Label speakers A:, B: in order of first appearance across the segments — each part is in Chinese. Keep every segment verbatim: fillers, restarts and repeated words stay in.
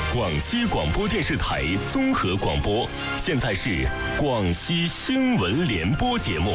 A: 广西广播电视台综合广播，现在是广西新闻联播节目。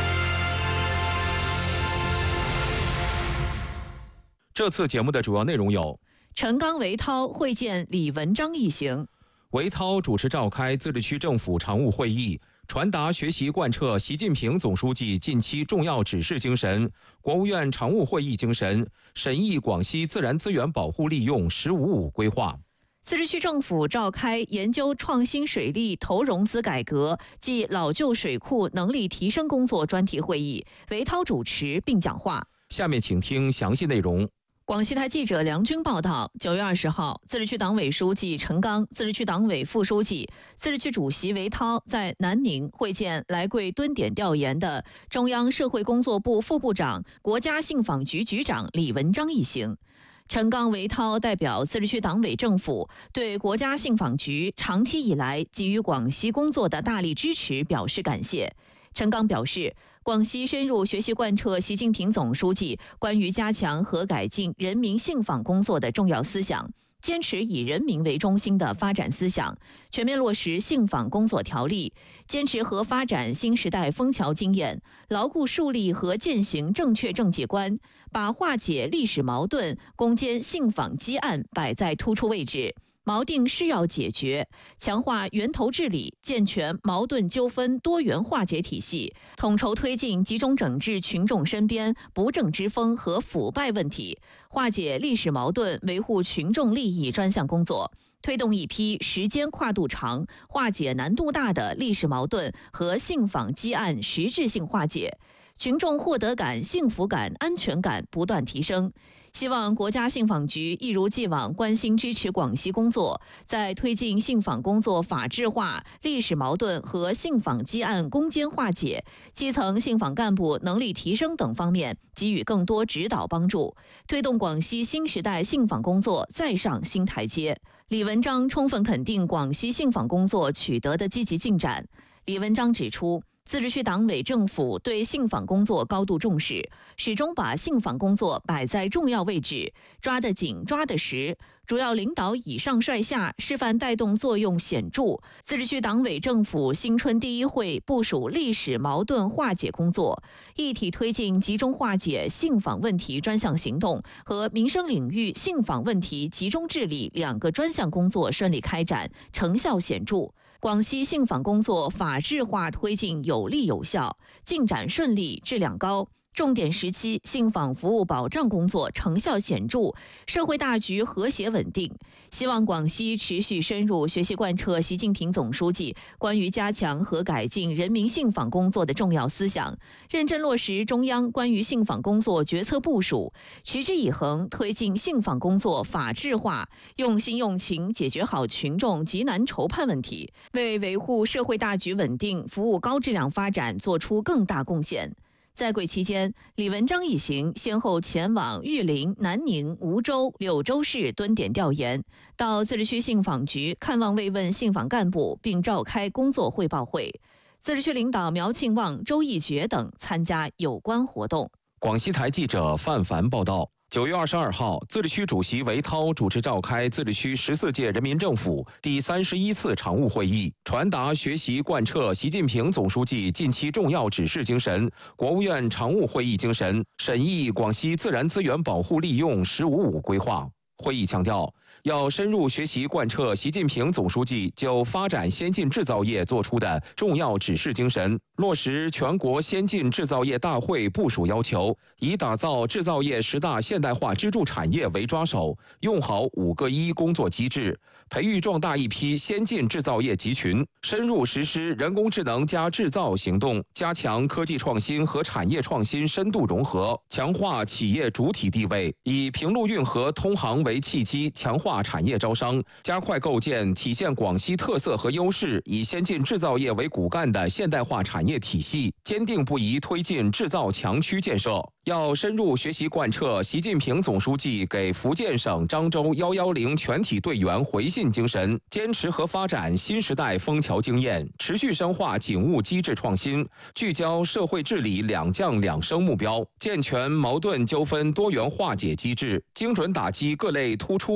B: 这次节目的主要内容有：
C: 陈刚、韦涛会见李文章一行。
B: 韦涛主持召开自治区政府常务会议，传达学习贯彻习近平总书记近期重要指示精神、国务院常务会议精神，审议广西自然资源保护利用“十五五”规划。
C: 自治区政府召开研究创新水利投融资改革暨老旧水库能力提升工作专题会议，韦涛主持并讲话。
B: 下面请听详细内容。
C: 广西台记者梁军报道，九月二十号，自治区党委书记陈刚、自治区党委副书记、自治区主席韦涛在南宁会见来贵蹲点调研的中央社会工作部副部长、国家信访局局长李文章一行。陈刚、韦涛代表自治区党委政府对国家信访局长期以来给予广西工作的大力支持表示感谢。陈刚表示，广西深入学习贯彻习近平总书记关于加强和改进人民信访工作的重要思想，坚持以人民为中心的发展思想，全面落实信访工作条例，坚持和发展新时代枫桥经验，牢固树立和践行正确政绩观，把化解历史矛盾、攻坚信访积案摆在突出位置。锚定是要解决，强化源头治理，健全矛盾纠纷多元化解体系，统筹推进集中整治群众身边不正之风和腐败问题，化解历史矛盾，维护群众利益专项工作，推动一批时间跨度长、化解难度大的历史矛盾和信访积案实质性化解，群众获得感、幸福感、安全感不断提升。希望国家信访局一如既往关心支持广西工作，在推进信访工作法治化、历史矛盾和信访积案攻坚化解、基层信访干部能力提升等方面给予更多指导帮助，推动广西新时代信访工作再上新台阶。李文章充分肯定广西信访工作取得的积极进展。李文章指出，自治区党委政府对信访工作高度重视，始终把信访工作摆在重要位置，抓得紧抓得实，主要领导以上率下，示范带动作用显著。自治区党委政府新春第一会部署历史矛盾化解工作，一体推进集中化解信访问题专项行动和民生领域信访问题集中治理两个专项工作顺利开展，成效显著。广西信访工作法治化推进有力有效，进展顺利，质量高。重点时期信访服务保障工作成效显著，社会大局和谐稳定。希望广西持续深入学习贯彻习近平总书记关于加强和改进人民信访工作的重要思想，认真落实中央关于信访工作决策部署，持之以恒推进信访工作法治化，用心用情解决好群众急难愁盼问题，为维护社会大局稳定、服务高质量发展做出更大贡献。在贵期间，李文章一行先后前往玉林、南宁、梧州、柳州市蹲点调研，到自治区信访局看望慰问信访干部，并召开工作汇报会。自治区领导苗庆旺、周义觉等参加有关活动。
B: 广西台记者范凡报道。九月二十二号，自治区主席韦涛主持召开自治区十四届人民政府第三十一次常务会议，传达学习贯彻习近平总书记近期重要指示精神、国务院常务会议精神，审议广西自然资源保护利用“十五五”规划。会议强调，要深入学习贯彻习近平总书记就发展先进制造业作出的重要指示精神，落实全国先进制造业大会部署要求，以打造制造业十大现代化支柱产业为抓手，用好五个一工作机制，培育壮大一批先进制造业集群，深入实施人工智能加制造行动，加强科技创新和产业创新深度融合，强化企业主体地位，以平陆运河通航为契机，强化产业招商，加快构建体现广西特色和优势，以先进制造业为骨干的现代化产业体系，坚定不移推进制造强区建设。要深入学习贯彻习近平总书记给福建省漳州一一零全体队员回信精神，坚持和发展新时代枫桥经验，持续深化警务机制创新，聚焦社会治理两降两升目标，健全矛盾纠纷多元化解机制，精准打击各类突出违法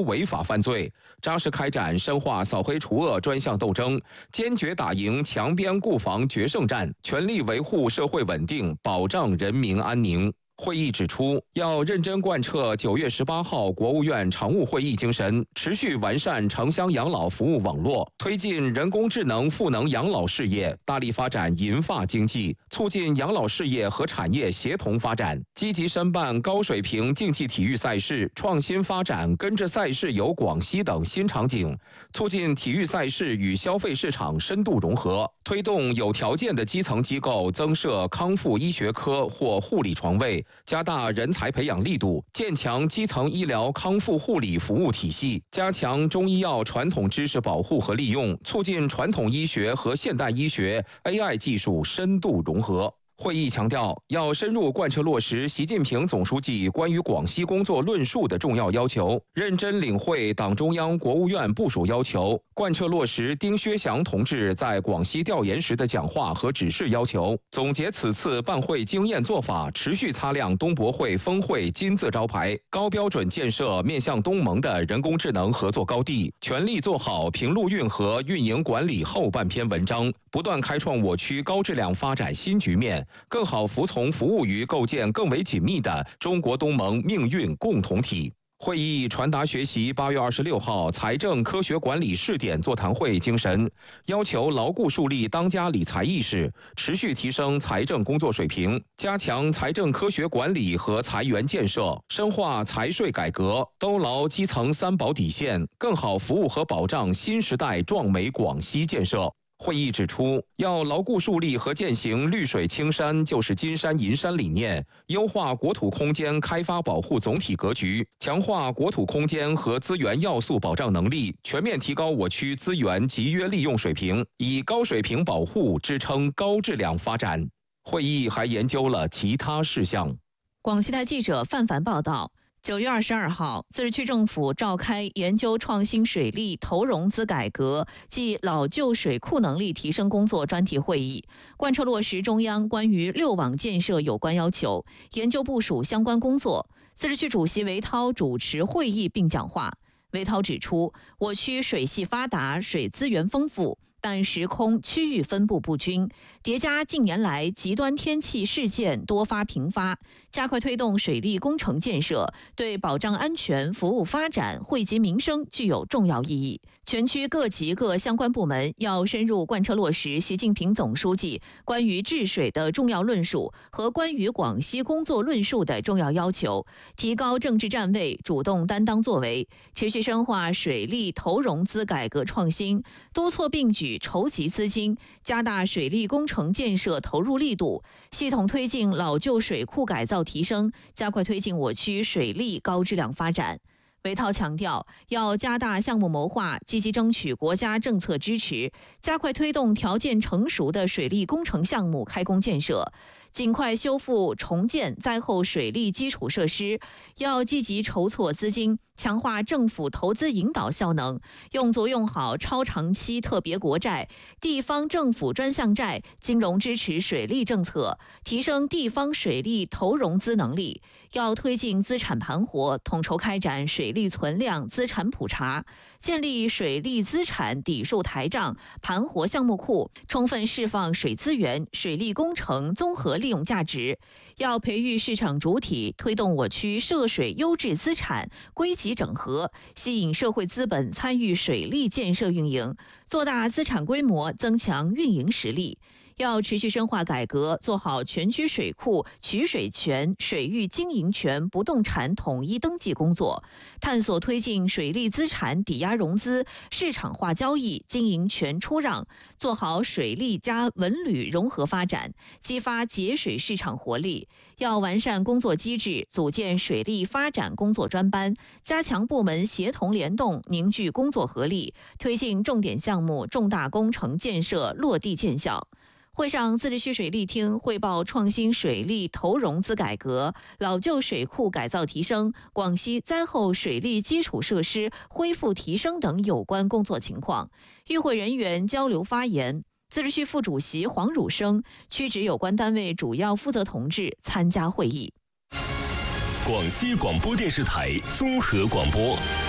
B: 犯罪，扎实开展深化扫黑除恶专项斗争，坚决打赢强边固防决胜战，全力维护社会稳定，保障人民安宁。会议指出，要认真贯彻九月十八号国务院常务会议精神，持续完善城乡养老服务网络，推进人工智能赋能养老事业，大力发展银发经济，促进养老事业和产业协同发展，积极申办高水平竞技体育赛事，创新发展跟着赛事游广西等新场景，促进体育赛事与消费市场深度融合，推动有条件的基层机构增设康复医学科或护理床位。加大人才培养力度，建强基层医疗康复护理服务体系，加强中医药传统知识保护和利用，促进传统医学和现代医学 A I 技术深度融合。会议强调，要深入贯彻落实习近平总书记关于广西工作论述的重要要求，认真领会党中央、国务院部署要求，贯彻落实丁薛祥同志在广西调研时的讲话和指示要求，总结此次办会经验做法，持续擦亮东博会峰会金字招牌，高标准建设面向东盟的人工智能合作高地，全力做好平陆运河运营管理后半篇文章，不断开创我区高质量发展新局面，更好服从服务于构建更为紧密的中国东盟命运共同体。会议传达学习八月二十六号财政科学管理试点座谈会精神，要求牢固树立当家理财意识，持续提升财政工作水平，加强财政科学管理和财源建设，深化财税改革，兜牢基层三保底线，更好服务和保障新时代壮美广西建设。会议指出，要牢固树立和践行绿水青山就是金山银山理念，优化国土空间开发保护总体格局，强化国土空间和资源要素保障能力，全面提高我区资源集约利用水平，以高水平保护支撑高质量发展。会议还研究了其他事项。
C: 广西台记者范凡报道。九月二十二号，自治区政府召开研究创新水利投融资改革及老旧水库能力提升工作专题会议，贯彻落实中央关于六网建设有关要求，研究部署相关工作。自治区主席韦涛主持会议并讲话。韦涛指出，我区水系发达，水资源丰富，但时空区域分布不均，叠加近年来极端天气事件多发频发，加快推动水利工程建设，对保障安全、服务发展、惠及民生具有重要意义。全区各级各相关部门要深入贯彻落实习近平总书记关于治水的重要论述和关于广西工作论述的重要要求，提高政治站位，主动担当作为，持续深化水利投融资改革创新，多措并举筹集资金，加大水利工程建设投入力度，系统推进老旧水库改造提升，加快推进我区水利高质量发展。韦涛强调，要加大项目谋划，积极争取国家政策支持，加快推动条件成熟的水利工程项目开工建设，尽快修复重建灾后水利基础设施，要积极筹措资金，强化政府投资引导效能，用作用好超长期特别国债、地方政府专项债、金融支持水利政策，提升地方水利投融资能力。要推进资产盘活，统筹开展水利存量资产普查，建立水利资产底数台账、盘活项目库，充分释放水资源、水利工程综合利用价值。要培育市场主体，推动我区涉水优质资产归集整合，吸引社会资本参与水利建设运营，做大资产规模，增强运营实力。要持续深化改革，做好全区水库取水权、水域经营权不动产统一登记工作，探索推进水利资产抵押融资、市场化交易、经营权出让，做好水利加文旅融合发展，激发节水市场活力。要完善工作机制，组建水利发展工作专班，加强部门协同联动，凝聚工作合力，推进重点项目、重大工程建设落地见效。会上，自治区水利厅汇报创新水利投融资改革、老旧水库改造提升、广西灾后水利基础设施恢复提升等有关工作情况。与会人员交流发言，自治区副主席黄汝生、区直有关单位主要负责同志参加会议。
A: 广西广播电视台综合广播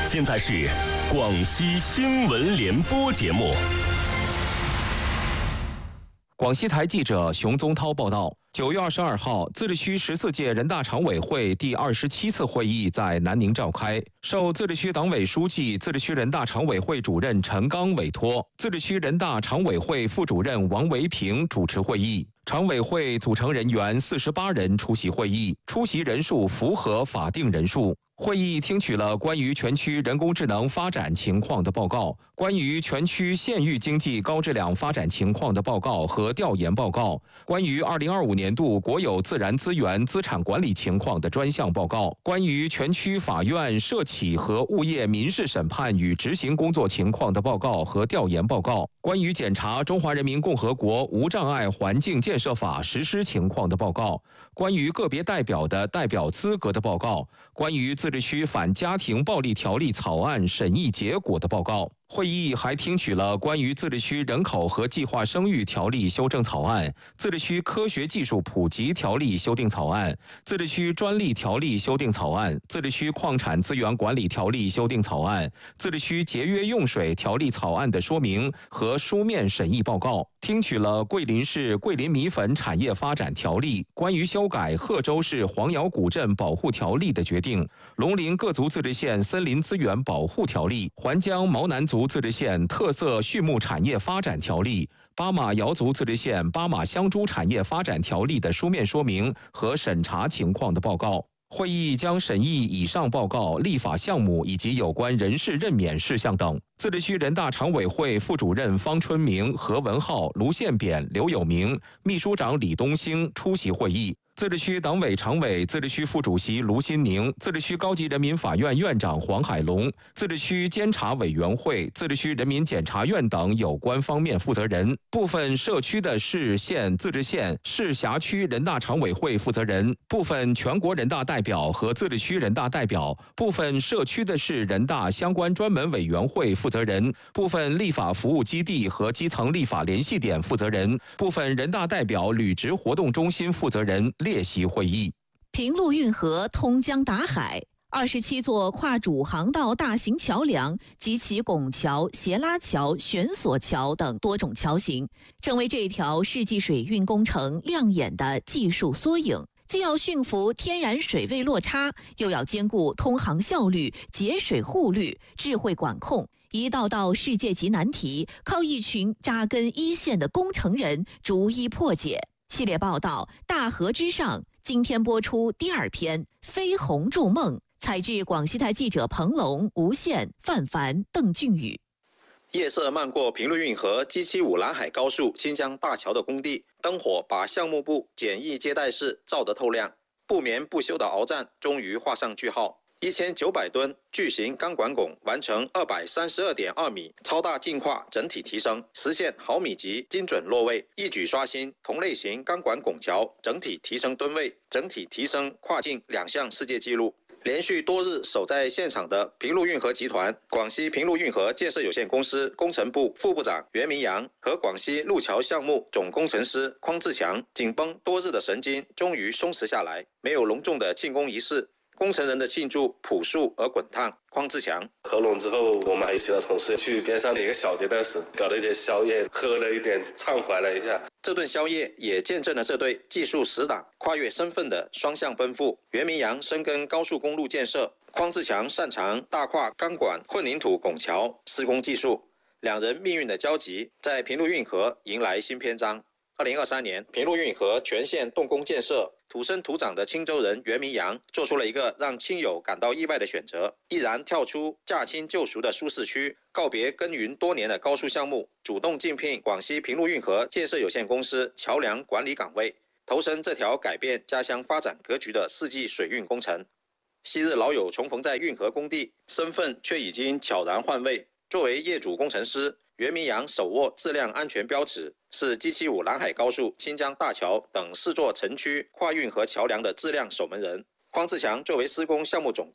A: 现在是广西新闻联播节目。
B: 广西台记者熊宗涛报道，九月二十二号，自治区十四届人大常委会第二十七次会议在南宁召开，受自治区党委书记、自治区人大常委会主任陈刚委托，自治区人大常委会副主任王维平主持会议。常委会组成人员四十八人出席会议，出席人数符合法定人数。会议听取了关于全区人工智能发展情况的报告、关于全区县域经济高质量发展情况的报告和调研报告、关于二零二五年度国有自然资源资产管理情况的专项报告、关于全区法院、社企和物业民事审判与执行工作情况的报告和调研报告、关于检查《中华人民共和国无障碍环境建设法》实施情况的报告、关于个别代表的代表资格的报告、关于自治区反家庭暴力条例草案审议结果的报告。会议还听取了关于自治区人口和计划生育条例修正草案、自治区科学技术普及条例修订草案、自治区专利条例修订草案、自治区矿产资源管理条例修订草案、自治区节约用水条例草案的说明和书面审议报告。听取了桂林市桂林米粉产业发展条例、关于修改贺州市黄窑古镇保护条例的决定、龙陵各族自治县森林资源保护条例、环江毛南族自治县特色畜牧产业发展条例、巴马瑶族自治县巴马香猪产业发展条例的书面说明和审查情况的报告。会议将审议以上报告、立法项目以及有关人事任免事项等。自治区人大常委会副主任方春明、何文浩、卢宪扁、刘有明，秘书长李东兴出席会议。自治区党委常委、自治区副主席卢新宁，自治区高级人民法院院长黄海龙，自治区监察委员会、自治区人民检察院等有关方面负责人，部分社区的市县自治县、市辖区人大常委会负责人，部分全国人大代表和自治区人大代表，部分社区的市人大相关专门委员会负责人，部分立法服务基地和基层立法联系点负责人，部分人大代表履职活动中心负责人列席会议。
C: 平陆运河通江达海，二十七座跨主航道大型桥梁及其拱桥、斜拉桥、悬索桥等多种桥型，成为这条世纪水运工程亮眼的技术缩影。既要驯服天然水位落差，又要兼顾通航效率、节水护率、智慧管控，一道道世界级难题，靠一群扎根一线的工程人逐一破解。系列报道《大河之上》今天播出第二篇《飞鸿筑梦》，采自广西台记者彭龙、吴宪、范凡、邓俊宇。
D: 夜色漫过平陆运河 G 七十五蓝海高速新疆大桥的工地，灯火把项目部简易接待室照得透亮。不眠不休的鏖战终于画上句号。一千九百吨巨型钢管拱完成 二百三十二点二米超大进化整体提升，实现毫米级精准落位，一举刷新同类型钢管拱桥整体提升吨位、整体提升跨境两项世界纪录。连续多日守在现场的平陆运河集团、广西平陆运河建设有限公司工程部副部长袁明阳和广西路桥项目总工程师匡志强，紧绷多日的神经终于松弛下来。没有隆重的庆功仪式，工程人的庆祝朴素而滚烫。匡志强
E: 合拢之后，我们还有其他同事去边上的一个小接待室搞了一些宵夜，喝了一点，畅怀了一下。
D: 这顿宵夜也见证了这对技术死党跨越身份的双向奔赴。袁明阳深耕高速公路建设，匡志强擅长大跨钢管混凝土拱桥施工技术，两人命运的交集在平陆运河迎来新篇章。二零二三年，平陆运河全线动工建设，土生土长的青州人袁明阳做出了一个让亲友感到意外的选择，毅然跳出驾轻就熟的舒适区，告别耕耘多年的高速项目，主动竞聘广西平陆运河建设有限公司桥梁管理岗位，投身这条改变家乡发展格局的世纪水运工程。昔日老友重逢在运河工地，身份却已经悄然换位。作为业主工程师，袁明阳手握质量安全标尺，是 G 七十五蓝海高速、新疆大桥等四座城区跨运河桥梁的质量守门人。匡志强作为施工项目总工，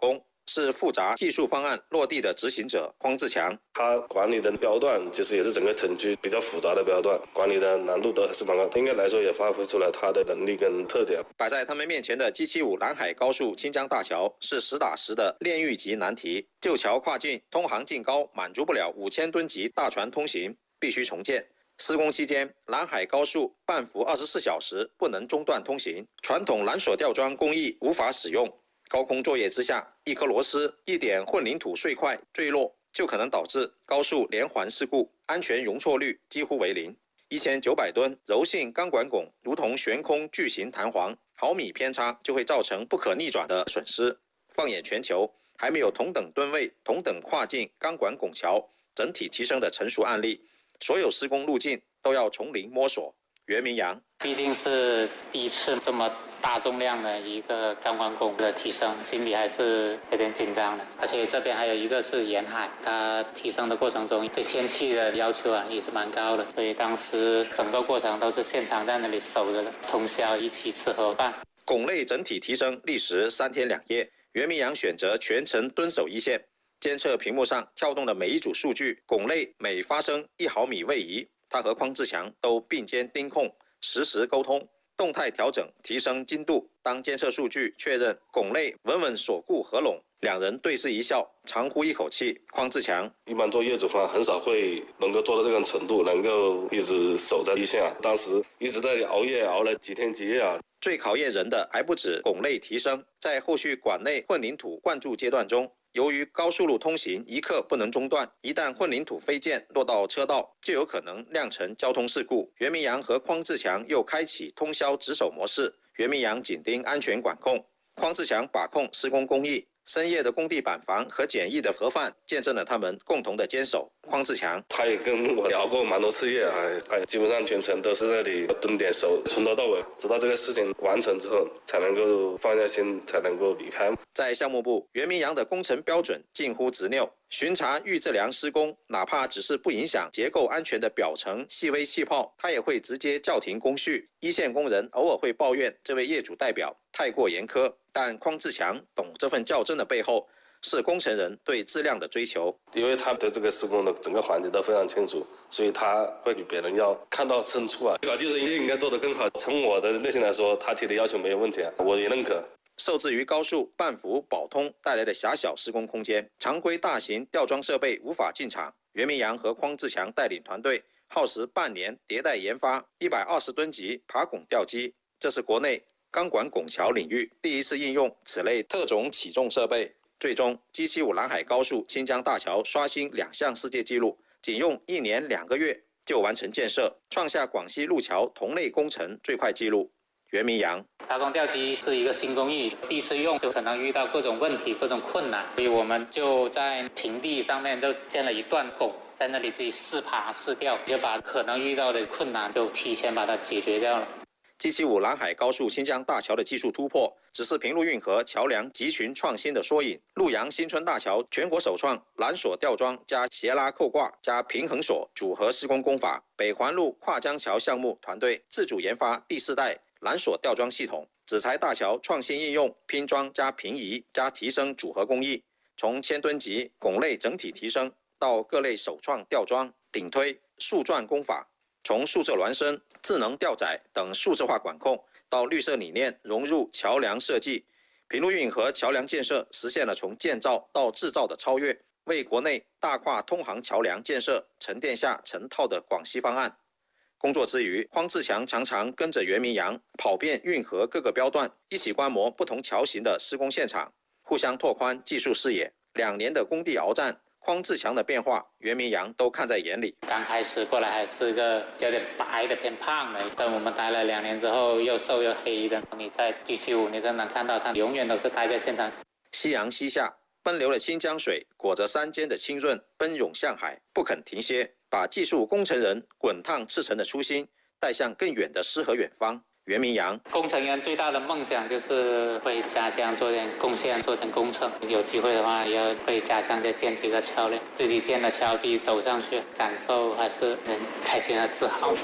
D: 是复杂技术方案落地的执行者匡志强。
E: 他管理的标段其实也是整个城区比较复杂的标段，管理的难度都还是蛮高，应该来说也发挥出来他的能力跟特点。
D: 摆在他们面前的 G 七十五 南海高速清江大桥是实打实的炼狱级难题，旧桥跨境通航净高满足不了五千吨级大船通行，必须重建。施工期间，南海高速半幅二十四小时不能中断通行，传统缆索吊装工艺无法使用。高空作业之下，一颗螺丝、一点混凝土碎块坠落，就可能导致高速连环事故，安全容错率几乎为零。一千九百吨柔性钢管拱如同悬空巨型弹簧，毫米偏差就会造成不可逆转的损失。放眼全球，还没有同等吨位、同等跨境钢管拱桥整体提升的成熟案例。所有施工路径都要从零摸索。袁明阳，
F: 毕竟是第一次这么大重量的一个钢管拱的提升，心里还是有点紧张的。而且这边还有一个是沿海，它提升的过程中对天气的要求啊也是蛮高的，所以当时整个过程都是现场在那里守着的，通宵一起吃盒饭。
D: 拱类整体提升历时三天两夜，袁明阳选择全程蹲守一线。监测屏幕上跳动的每一组数据，拱类每发生一毫米位移，他和匡志强都并肩盯控，实时沟通，动态调整，提升精度。当监测数据确认拱类稳稳锁固合拢，两人对视一笑，长呼一口气。匡志强，
E: 一般做业主方很少会能够做到这个程度，能够一直守在一线啊。当时一直在熬夜，熬了几天几夜啊。
D: 最考验人的还不止拱类提升，在后续管内混凝土灌注阶段中，由于高速路通行一刻不能中断，一旦混凝土飞溅落到车道，就有可能酿成交通事故。袁明阳和匡志强又开启通宵值守模式，袁明阳紧盯安全管控，匡志强把控施工工艺。深夜的工地板房和简易的盒饭，见证了他们共同的坚守。匡志强，
E: 他也跟我聊过蛮多次夜啊，他基本上全程都是那里蹲点守，从头到尾，直到这个事情完成之后，才能够放下心，才能够离开。
D: 在项目部，袁明阳的工程标准近乎执拗，巡查预质量施工，哪怕只是不影响结构安全的表层细微气泡，他也会直接叫停工序。一线工人偶尔会抱怨这位业主代表太过严苛，但匡志强懂这份较真的背后是工程人对质量的追求。
E: 因为他对这个施工的整个环节都非常清楚，所以他会比别人要看到深处啊。搞技术应该做得更好。从我的内心来说，他提的要求没有问题啊，我也认可。
D: 受制于高速半幅保通带来的狭小施工空间，常规大型吊装设备无法进场。袁明阳和匡志强带领团队耗时半年迭代研发一百二十吨级爬拱吊机，这是国内钢管拱桥领域第一次应用此类特种起重设备。最终 G 七十五 南海高速清江大桥刷新两项世界纪录，仅用一年两个月就完成建设，创下广西路桥同类工程最快纪录。袁明阳，
F: 爬拱吊机是一个新工艺，第一次用就可能遇到各种问题、各种困难，所以我们就在平地上面就建了一段拱，在那里自己试爬试吊，就把可能遇到的困难就提前把它解决掉了。
D: G 七十五 南海高速清江大桥的技术突破，只是平陆运河桥梁集群创新的缩影。陆阳新村大桥全国首创缆索吊装加斜拉扣挂加平衡索组合施工工法。北环路跨江桥项目团队自主研发第四代缆索吊装系统。紫材大桥创新应用拼装加平移加提升组合工艺，从千吨级拱类整体提升到各类首创吊装、顶推、竖钻工法。从数字孪生、智能吊载等数字化管控，到绿色理念融入桥梁设计，平陆运河桥梁建设实现了从建造到制造的超越，为国内大跨通航桥梁建设沉淀下成套的广西方案。工作之余，匡志强常常跟着袁明阳跑遍运河各个标段，一起观摩不同桥型的施工现场，互相拓宽技术视野。两年的工地鏖战，匡志强的变化，袁明阳都看在眼里。
F: 刚开始过来还是个有点白的偏胖的，跟我们待了两年之后又瘦又黑的。你在 G 七十五，你真能看到他永远都是待在现场。
D: 夕阳西下，奔流的清江水裹着山间的清润，奔涌向海，不肯停歇，把技术工程人滚烫赤诚的初心带向更远的诗和远方。袁明阳，
F: 工程员最大的梦想就是为家乡做点贡献，做点工程。有机会的话，也要为家乡再建几个桥梁。自己建的桥，自己走上去，感受还是很开心和自豪。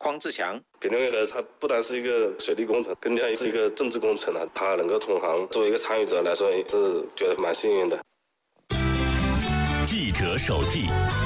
D: 匡志强，
E: 北仑运河它不单是一个水利工程，更加是一个政治工程啊！它能够同行，作为一个参与者来说，是觉得蛮幸运的。
A: 记者手记。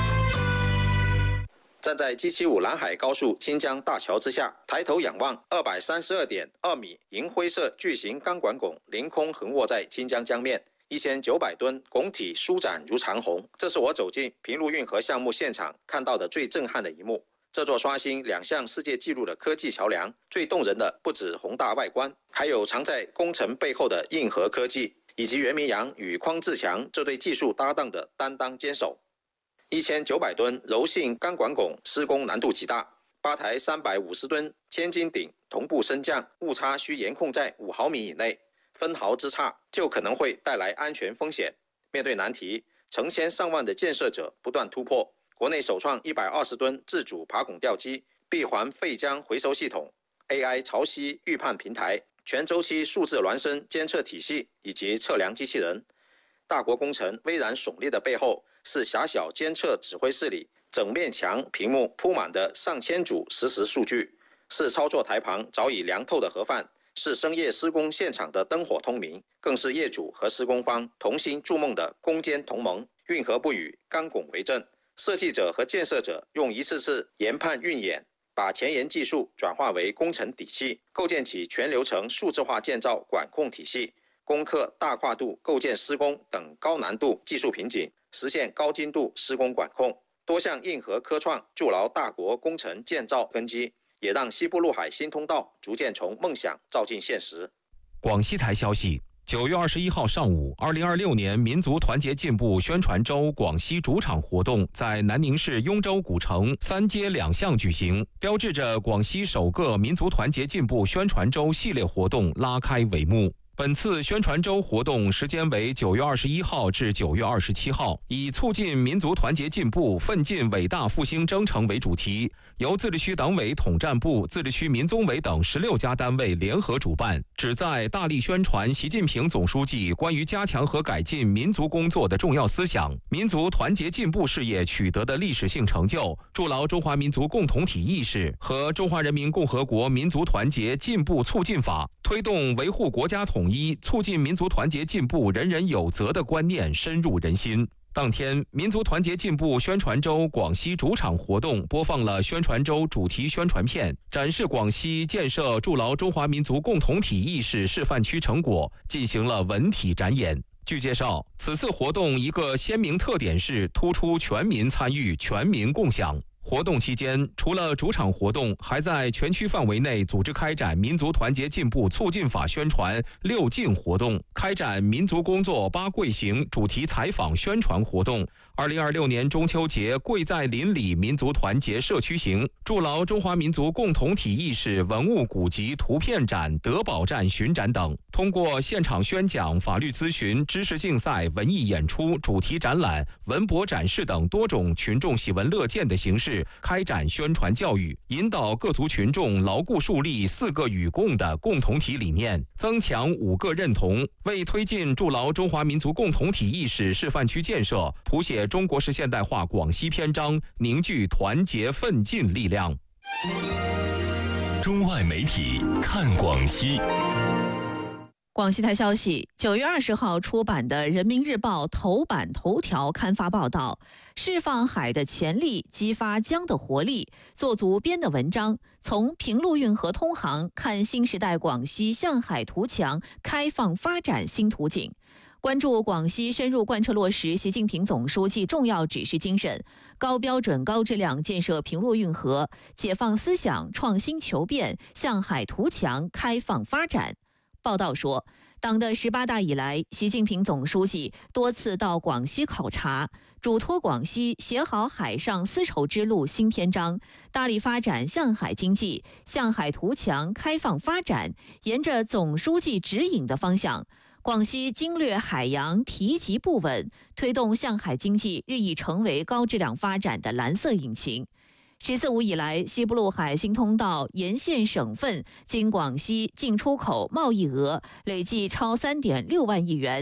D: 站在 G 七五蓝海高速清江大桥之下，抬头仰望，二百三十二点二米银灰色巨型钢管拱凌空横卧在清江江面，一千九百吨拱体舒展如长虹。这是我走进平陆运河项目现场看到的最震撼的一幕。这座刷新两项世界纪录的科技桥梁，最动人的不止宏大外观，还有藏在工程背后的硬核科技，以及袁明阳与匡志强这对技术搭档的担当坚守。一千九百吨柔性钢管拱施工难度极大，八台三百五十吨千斤顶同步升降，误差需严控在五毫米以内，分毫之差就可能会带来安全风险。面对难题，成千上万的建设者不断突破。国内首创一百二十吨自主爬拱吊机、闭环废浆回收系统、A I 潮汐预判平台、全周期数字孪生监测体系以及测量机器人。大国工程巍然耸立的背后，是狭小监测指挥室里整面墙屏幕铺满的上千组实时数据，是操作台旁早已凉透的盒饭，是深夜施工现场的灯火通明，更是业主和施工方同心筑梦的攻坚同盟。运河不语，钢拱为证。设计者和建设者用一次次研判运演，把前沿技术转化为工程底气，构建起全流程数字化建造管控体系，攻克大跨度构建施工等高难度技术瓶颈，实现高精度施工管控。多项硬核科创筑牢大国工程建造根基，也让西部陆海新通道逐渐从梦想照进现实。
B: 广西台消息。九月二十一号上午，二零二六年民族团结进步宣传周广西主场活动在南宁市雍州古城三街两巷举行，标志着广西首个民族团结进步宣传周系列活动拉开帷幕。本次宣传周活动时间为九月二十一号至九月二十七号，以促进民族团结进步、奋进伟大复兴征程为主题，由自治区党委统战部、自治区民宗委等十六家单位联合主办，旨在大力宣传习近平总书记关于加强和改进民族工作的重要思想，民族团结进步事业取得的历史性成就，筑牢中华民族共同体意识和《中华人民共和国民族团结进步促进法》，推动维护国家统一、促进民族团结进步人人有责的观念深入人心。当天，民族团结进步宣传周广西主场活动播放了宣传周主题宣传片，展示广西建设筑牢中华民族共同体意识示范区成果，进行了文体展演。据介绍，此次活动一个鲜明特点是突出全民参与、全民共享。活动期间，除了主场活动，还在全区范围内组织开展民族团结进步促进法宣传六进活动，开展民族工作八跪行主题采访宣传活动。二零二六年中秋节跪在邻里民族团结社区行，筑牢中华民族共同体意识文物古籍图片展、德宝站巡展等，通过现场宣讲、法律咨询、知识竞赛、文艺演出、主题展览、文博展示等多种群众喜闻乐见的形式，开展宣传教育，引导各族群众牢固树立四个与共的共同体理念，增强五个认同，为推进筑牢中华民族共同体意识示范区建设谱写中国式现代化广西篇章，凝聚团结奋进力量。
A: 中外媒体看广西。
C: 广西台消息，九月二十号出版的《人民日报》头版头条刊发报道，释放海的潜力，激发江的活力，做足编的文章，从平陆运河通航看新时代广西向海图强开放发展新图景。关注广西深入贯彻落实习近平总书记重要指示精神，高标准高质量建设平陆运河，解放思想，创新求变，向海图强开放发展。报道说，党的十八大以来，习近平总书记多次到广西考察，嘱托广西写好海上丝绸之路新篇章，大力发展向海经济，向海图强开放发展，沿着总书记指引的方向，广西经略海洋提及不稳，推动向海经济日益成为高质量发展的蓝色引擎。十四五以来，西部陆海新通道沿线省份经广西进出口贸易额累计超三点六万亿元，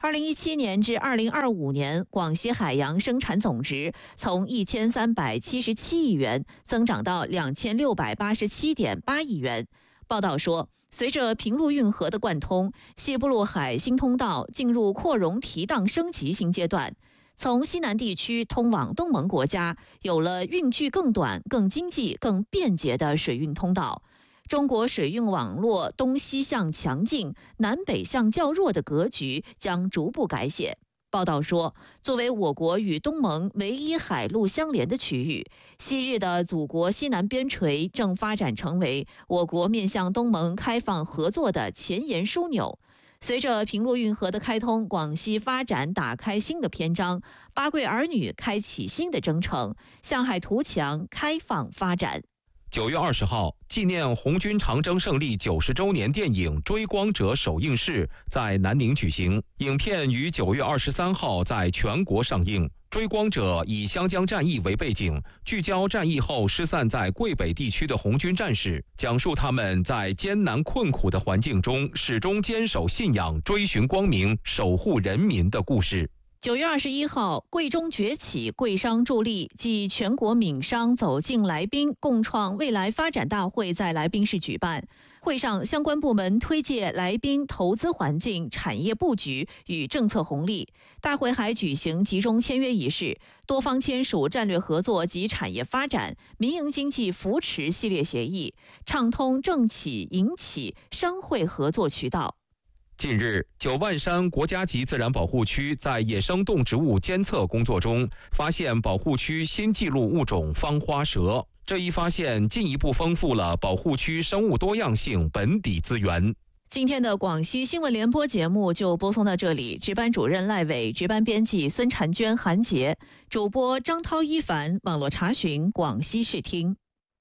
C: 二零一七年至二零二五年，广西海洋生产总值从一千三百七十七亿元增长到两千六百八十七点八亿元。报道说，随着平陆运河的贯通，西布鲁海新通道进入扩容提档升级新阶段。从西南地区通往东盟国家，有了运距更短、更经济、更便捷的水运通道。中国水运网络东西向强劲、南北向较弱的格局将逐步改写。报道说，作为我国与东盟唯一海陆相连的区域，昔日的祖国西南边陲正发展成为我国面向东盟开放合作的前沿枢纽。随着平陆运河的开通，广西发展打开新的篇章，八桂儿女开启新的征程，向海图强开放发展。
B: 九月二十号，纪念红军长征胜利九十周年电影《追光者》首映式在南宁举行。影片于九月二十三号在全国上映。《追光者》以湘江战役为背景，聚焦战役后失散在桂北地区的红军战士，讲述他们在艰难困苦的环境中始终坚守信仰、追寻光明、守护人民的故事。
C: 九月二十一号，贵中崛起，贵商助力暨全国闽商走进来宾，共创未来发展大会在来宾市举办。会上，相关部门推介来宾投资环境、产业布局与政策红利。大会还举行集中签约仪式，多方签署战略合作及产业发展、民营经济扶持系列协议，畅通政企、营企、商会合作渠道。
B: 近日，九万山国家级自然保护区在野生动植物监测工作中，发现保护区新纪录物种方花蛇。这一发现进一步丰富了保护区生物多样性本底资源。
C: 今天的广西新闻联播节目就播送到这里，值班主任赖伟，值班编辑孙婵娟、韩杰，主播张涛、一凡，网络查询广西视听。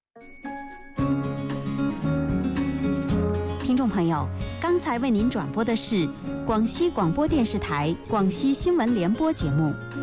G: 听众朋友，刚才为您转播的是广西广播电视台广西新闻联播节目。